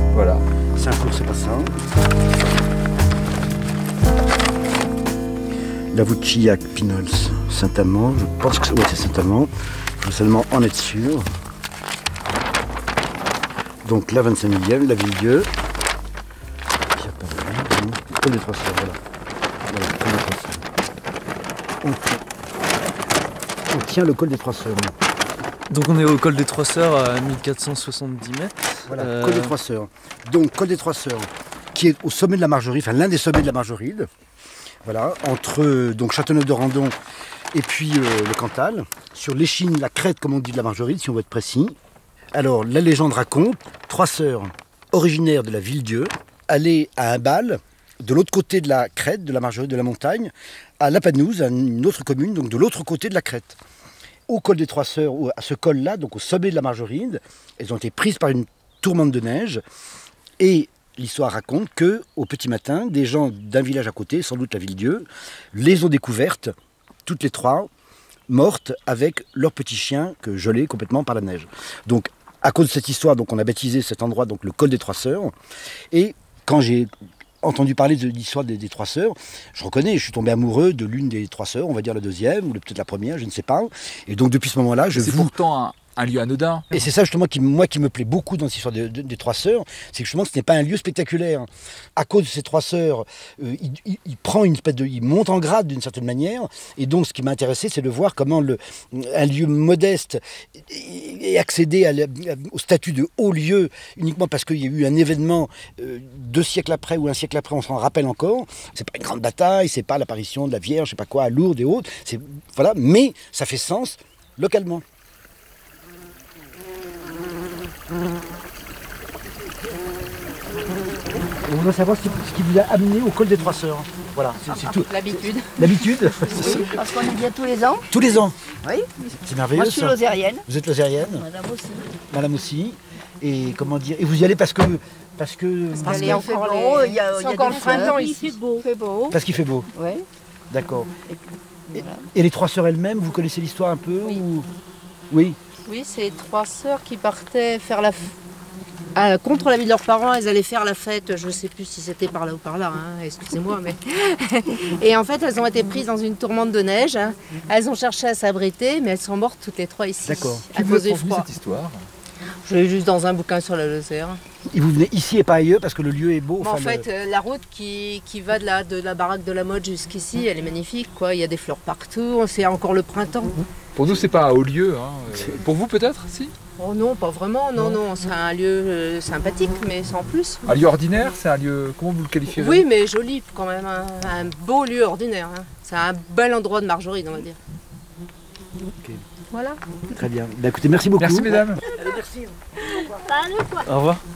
Voilà. Saint-Flour, c'est pas ça. La Vouchillac, Pinols, Saint-Amand. Je pense que c'est Saint-Amand. Il faut seulement en être sûr. Donc la 25 millième, la Villedieu. Le col des Trois Sœurs, voilà. Voilà, le col des Trois Sœurs. On tient le col des Trois Sœurs. Donc on est au col des Trois Sœurs à 1470 mètres. Voilà, col des Trois Sœurs. Donc col des Trois Sœurs, qui est au sommet de la Margeride, enfin l'un des sommets de la Margeride. Voilà, entre donc Châteauneuf-de-Randon et puis le Cantal, sur l'échine, la crête comme on dit de la Margeride, si on veut être précis. Alors la légende raconte, trois sœurs originaires de la Villedieu allaient à un bal de l'autre côté de la crête, de la Margeride, de la montagne, à La Panouse, à une autre commune, donc de l'autre côté de la crête. Au col des Trois Sœurs, ou à ce col-là, donc au sommet de la Margeride, elles ont été prises par une tourmente de neige. Et l'histoire raconte qu'au petit matin, des gens d'un village à côté, sans doute la Villedieu, les ont découvertes, toutes les trois, mortes avec leur petit chien que gelé complètement par la neige. Donc, à cause de cette histoire, donc, on a baptisé cet endroit donc, le col des Trois Sœurs. Et quand j'ai entendu parler de l'histoire des Trois Sœurs, je reconnais, je suis tombé amoureux de l'une des Trois Sœurs, on va dire la deuxième, ou peut-être la première, je ne sais pas. Et donc depuis ce moment-là, je C'est voue... pourtant un lieu anodin. Et c'est ça justement qui me plaît beaucoup dans cette histoire des Trois Sœurs, c'est que justement ce n'est pas un lieu spectaculaire. À cause de ces Trois Sœurs, il prend une espèce de... il monte en grade d'une certaine manière, et donc ce qui m'a intéressé, c'est de voir comment un lieu modeste est accédé au statut de haut lieu uniquement parce qu'il y a eu un événement 2 siècles après ou 1 siècle après, on s'en rappelle encore. C'est pas une grande bataille, c'est pas l'apparition de la Vierge, je sais pas quoi, à Lourdes et autres, voilà, mais ça fait sens localement. On voudrait savoir ce qui vous a amené au col des Trois Sœurs. Voilà, c'est tout. L'habitude. L'habitude Oui, parce qu'on y vient tous les ans. Tous les ans. Oui. C'est merveilleux. Moi, je suis ça. lozérienne. Vous êtes lozérienne. Madame aussi. Madame aussi. Et comment dire. Et vous y allez parce que. Parce qu'il y a encore il y a encore le printemps ici. Il fait beau. Parce qu'il fait beau. Oui. D'accord. Voilà. Et les Trois Sœurs elles-mêmes, vous connaissez l'histoire un peu Oui. ou... Oui. Oui, c'est 3 sœurs qui partaient faire contre l'avis de leurs parents, elles allaient faire la fête, je ne sais plus si c'était par là ou par là, hein, excusez-moi, mais... Et en fait, elles ont été prises dans une tourmente de neige, hein. Elles ont cherché à s'abriter, mais elles sont mortes toutes les 3 ici. D'accord. À cause du froid. Cette histoire. Je l'ai juste dans un bouquin sur la Lozère. Et vous venez ici et pas ailleurs parce que le lieu est beau. En fait, la route qui va de la baraque de la mode jusqu'ici, elle est magnifique, quoi. Il y a des fleurs partout, c'est encore le printemps. Pour nous, c'est pas un haut lieu. Hein. Pour vous, peut-être, si? Oh non, pas vraiment, non, c'est un lieu sympathique, mais sans plus. Un lieu ordinaire, c'est un lieu... Comment vous le qualifiez? Oui, mais joli quand même, un beau lieu ordinaire. Hein. C'est un bel endroit de Margeride, on va dire. Okay. Voilà. Très bien. Bah, écoutez, merci beaucoup. Merci, mesdames. Merci. Au revoir.